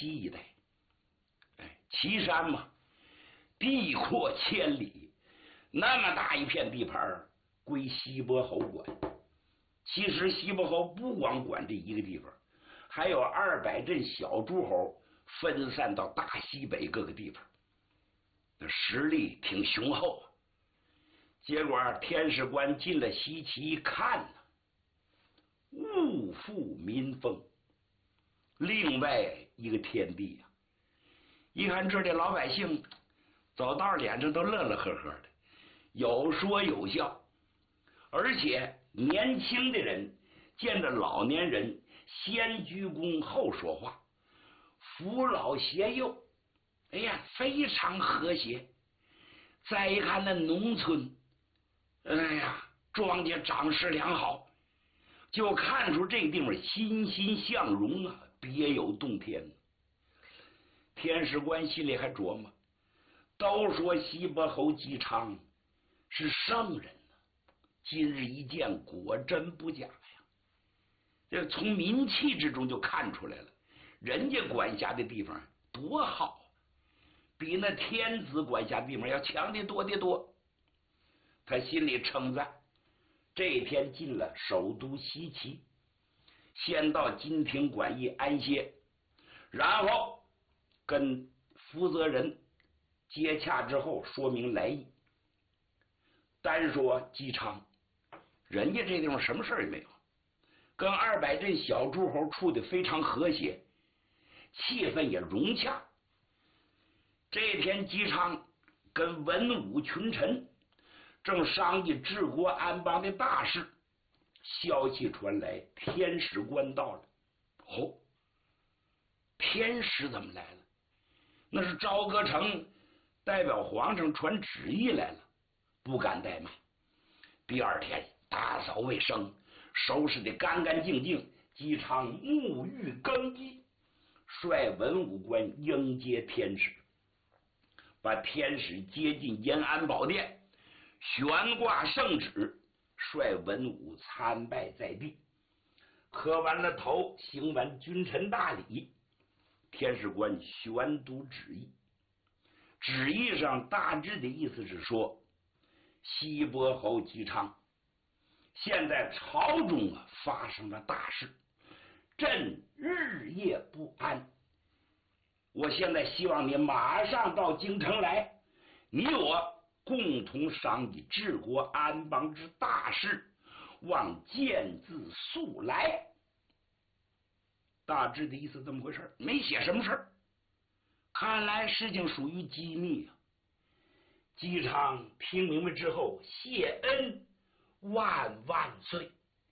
西一带。岐山嘛，地阔千里，那么大一片地盘归西伯侯管。其实西伯侯不光管这一个地方，还有200镇小诸侯分散到大西北各个地方，那实力挺雄厚啊。结果天使关进了西岐一看呢，物阜民丰，另外一个天地啊！一看这里老百姓走道脸上都乐乐呵呵的，有说有笑，而且年轻的人见着老年人先鞠躬后说话，扶老携幼，哎呀，非常和谐。再一看那农村，哎呀，庄稼长势良好，就看出这地方欣欣向荣啊，别有洞天。天使关心里还琢磨，都说西伯侯姬昌是圣人呢，今日一见，果真不假呀。这从民气之中就看出来了，人家管辖的地方多好，比那天子管辖地方要强得多得多。他心里称赞。这一天进了首都西岐，先到金庭馆驿安歇，然后跟负责人接洽之后说明来意。单说姬昌，人家这地方什么事也没有，跟200镇小诸侯处的非常和谐，气氛也融洽。这天姬昌跟文武群臣正商议治国安邦的大事，消息传来，天使关到了。哦，天使怎么来了？那是朝歌城代表皇上传旨意来了，不敢怠慢。第二天打扫卫生，收拾得干干净净。姬昌沐浴更衣，率文武官迎接天使，把天使接进延安宝殿，悬挂圣旨，率文武参拜在地，磕完了头，行完君臣大礼。天使官宣读旨意，旨意上大致的意思是说，西伯侯姬昌，现在朝中发生了大事，朕日夜不安，我现在希望你马上到京城来，你我共同商议治国安邦之大事，望见自速来。大致的意思这么回事，没写什么事儿，看来事情属于机密啊。姬昌听明白之后，谢恩，万万岁，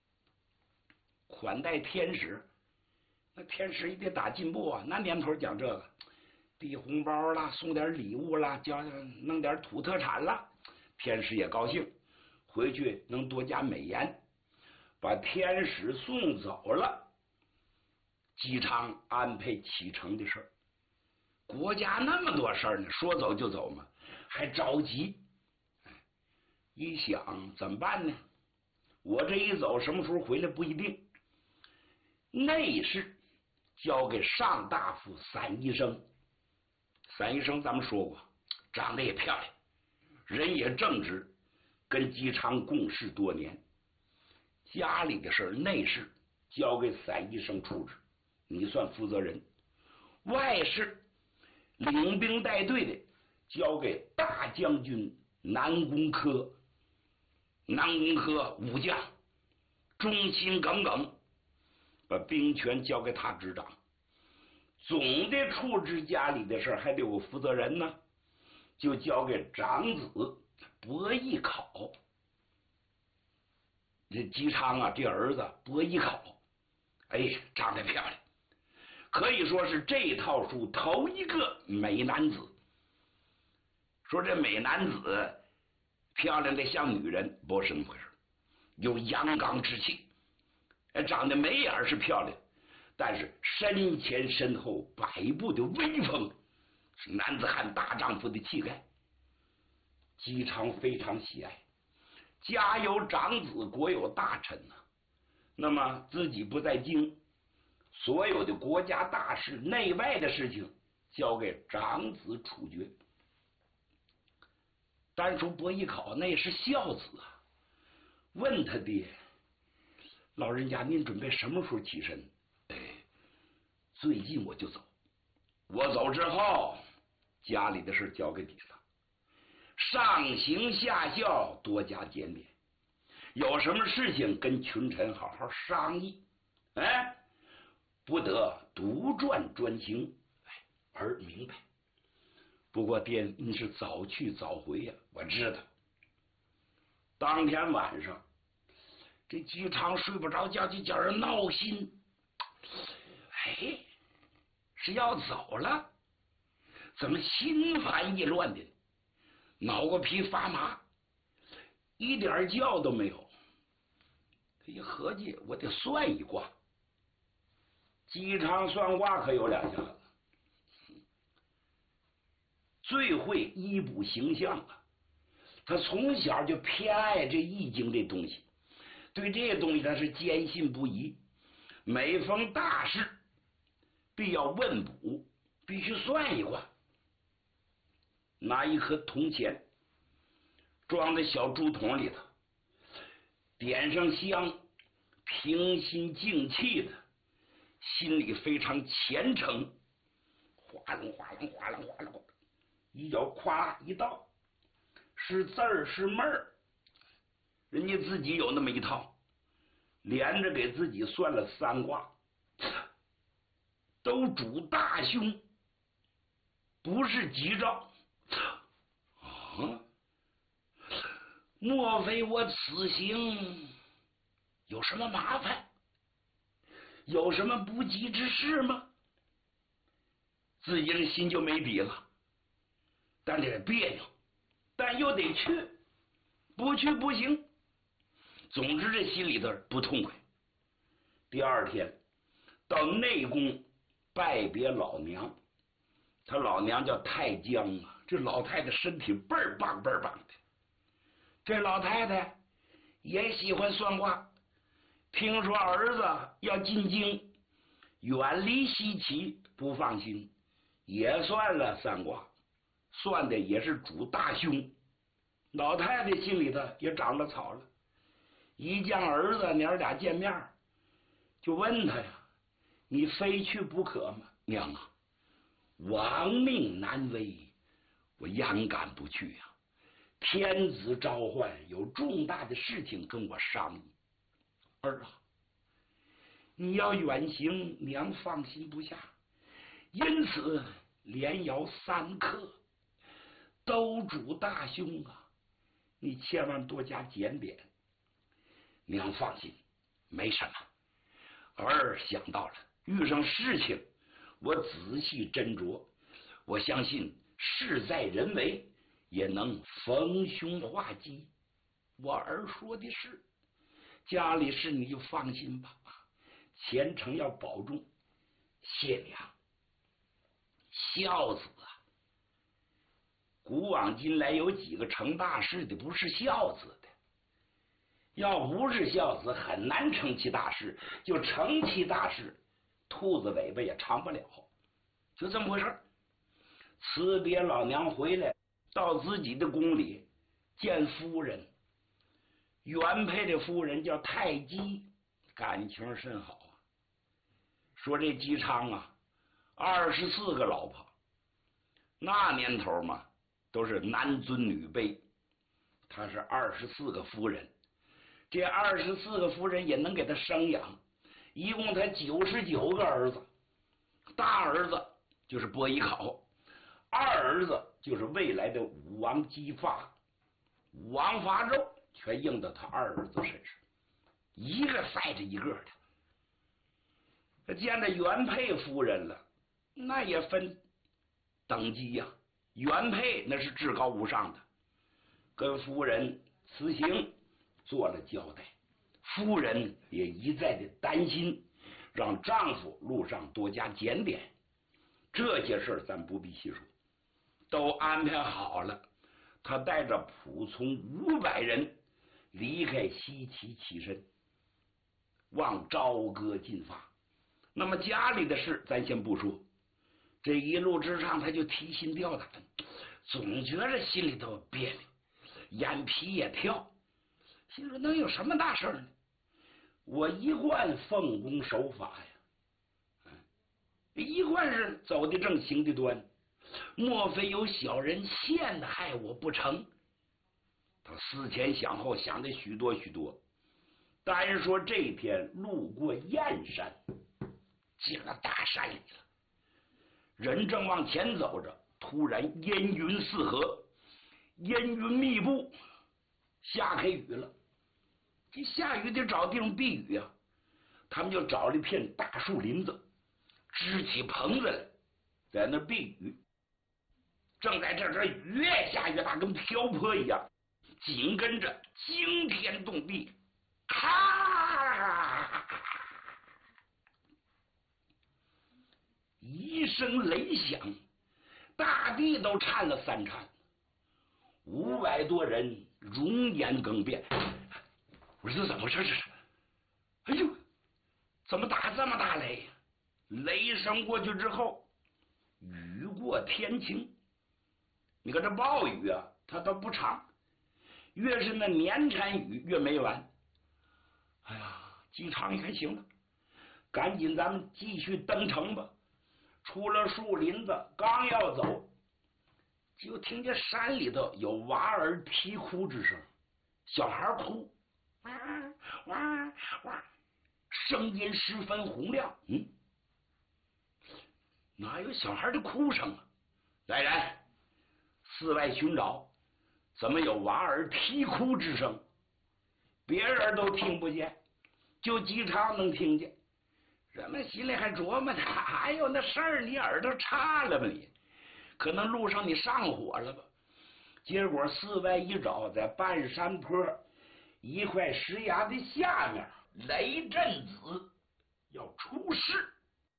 款待天使。那天使也得打进步啊，那年头讲这个，递红包啦，送点礼物啦，叫弄点土特产啦，天使也高兴，回去能多加美言。把天使送走了，姬昌安排启程的事儿。国家那么多事儿呢，说走就走嘛，还着急。一想怎么办呢？我这一走，什么时候回来不一定。内侍交给上大夫散宜生。散宜生咱们说过，长得也漂亮，人也正直，跟姬昌共事多年。家里的事内事交给散宜生处置，你算负责人。外事领兵带队的交给大将军南宫科。南宫科武将，忠心耿耿，把兵权交给他执掌。总的处置家里的事还得有负责人呢，就交给长子伯邑考。这姬昌啊，这儿子伯邑考，哎，长得漂亮，可以说是这套书头一个美男子。说这美男子漂亮的像女人，不是那么回事，有阳刚之气。长得眉眼是漂亮，但是身前身后百步的威风，是男子汉大丈夫的气概。姬昌非常喜爱，家有长子，国有大臣呐，那么自己不在京， 所有的国家大事、内外的事情交给长子处决。单说伯邑考那是孝子啊，问他爹：“老人家，您准备什么时候起身？”最近我就走。我走之后，家里的事交给你了，上行下效，多加检点。有什么事情跟群臣好好商议，不得独断专行。儿明白。不过爹，你是早去早回呀，我知道。当天晚上，这姬昌睡不着觉，就叫人闹心。是要走了，怎么心烦意乱的，脑瓜皮发麻，一点觉都没有。他一合计，我得算一卦。姬昌算卦可有两下子，最会医卜形象啊！他从小就偏爱这易经这东西，对这些东西他是坚信不疑。每逢大事，必要问卜，必须算一卦。拿一颗铜钱装在小竹筒里头，点上香，平心静气的，心里非常虔诚，哗隆哗隆哗隆哗隆，一脚夸一倒，是字儿是闷儿，人家自己有那么一套，连着给自己算了3卦，都主大凶，不是吉兆。莫非我此行有什么麻烦，有什么不吉之事吗？自己的心就没底了，但这别扭，但又得去，不去不行。总之这心里头不痛快。第二天到内宫拜别老娘，他老娘叫太姜啊，这老太太身体倍儿棒倍儿棒的。这老太太也喜欢算卦，听说儿子要进京，远离西岐，不放心，也算了3卦，算的也是主大凶。老太太心里头也长了草了，一见儿子娘俩见面，就问他呀：“你非去不可吗？”娘啊，亡命难违，我焉敢不去呀？天子召唤，有重大的事情跟我商议。儿啊，你要远行，娘放心不下，因此连摇3刻，都主大凶啊！你千万多加检点。娘放心，没什么。儿想到了，遇上事情，我仔细斟酌，我相信事在人为，也能逢凶化吉。我儿说的是，家里事你就放心吧，前程要保重。谢娘。孝子啊，古往今来有几个成大事的不是孝子的？要不是孝子，很难成其大事。就成其大事，兔子尾巴也长不了。就这么回事。辞别老娘回来，到自己的宫里见夫人。原配的夫人叫太姬，感情甚好啊。说这姬昌啊，24个老婆，那年头嘛，都是男尊女卑，他是24个夫人。这24个夫人也能给他生养，一共他99个儿子。大儿子就是伯邑考，二儿子就是未来的武王姬发，武王伐纣全应到他二儿子身上，一个赛着一个的。他见着原配夫人了，那也分等级呀。原配那是至高无上的，跟夫人辞行做了交代，夫人也一再的担心，让丈夫路上多加检点。这些事儿咱不必细说，都安排好了。他带着仆从500人离开西岐起身，往朝歌进发。 那么家里的事咱先不说，这一路之上他就提心吊胆，总觉着心里头别扭，眼皮也跳，心说能有什么大事呢？我一贯奉公守法呀，一贯是走的正行的端，莫非有小人陷害我不成？他思前想后，想的许多许多。单说这天路过燕山，进了大山里了，人正往前走着，突然烟云四合，烟云密布，下开雨了。这下雨得找地方避雨啊，他们就找了一片大树林子，支起棚子来，在那避雨。正在这雨越下越大，跟瓢泼一样，紧跟着惊天动地，咔！一声雷响，大地都颤了3颤，500多人容颜更变。我说这怎么回事？这是？哎呦，怎么打这么大雷呀？雷声过去之后，雨过天晴。你看这暴雨啊，它倒不长，越是那绵缠雨越没完。哎呀，机场一看行了，赶紧咱们继续登城吧。出了树林子，刚要走，就听见山里头有娃儿啼哭之声，小孩哭，哇哇哇，声音十分洪亮。哪有小孩的哭声啊？来人，四外寻找，怎么有娃儿啼哭之声？别人都听不见，就姬昌能听见。人们心里还琢磨呢，哎呦，那事儿你耳朵差了吧你？可能路上你上火了吧？结果四外一找，在半山坡一块石崖的下面，雷震子要出事。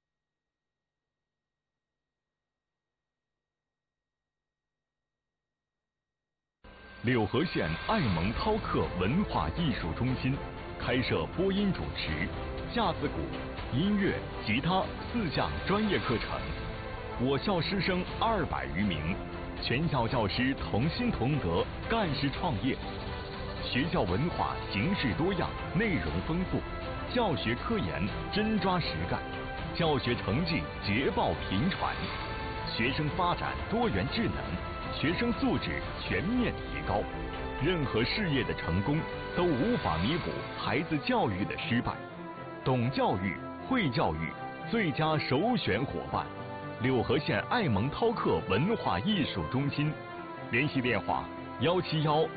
柳河县爱蒙饕客文化艺术中心开设播音主持、架子鼓、音乐、吉他4项专业课程。我校师生200余名，全校教师同心同德，干事创业。学校文化形式多样，内容丰富，教学科研真抓实干，教学成绩捷报频传，学生发展多元智能，学生素质全面提高。任何事业的成功都无法弥补孩子教育的失败。懂教育、会教育，最佳首选伙伴。柳河县爱蒙饕客文化艺术中心，联系电话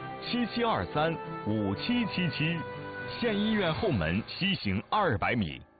171-7723-5777，县医院后门西行200米。